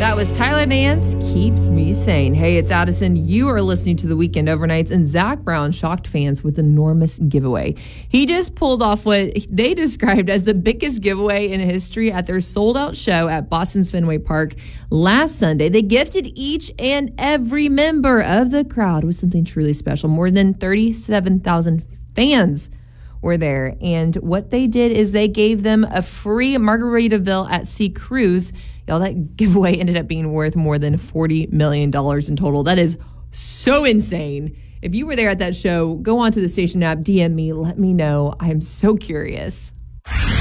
That was Tyler Nance, Keeps Me Sane. Hey, it's Addison. You are listening to The Weekend Overnights, and Zach Brown shocked fans with an enormous giveaway. He just pulled off what they described as the biggest giveaway in history at their sold-out show at Boston's Fenway Park last Sunday. They gifted each and every member of the crowd with something truly special. More than 37,000 fans were there, and what they did is they gave them a free Margaritaville at Sea Cruise. Y'all, that giveaway ended up being worth more than $40 million in total. That is so insane. If you were there at that show, go onto the station app, DM me, let me know. I'm so curious.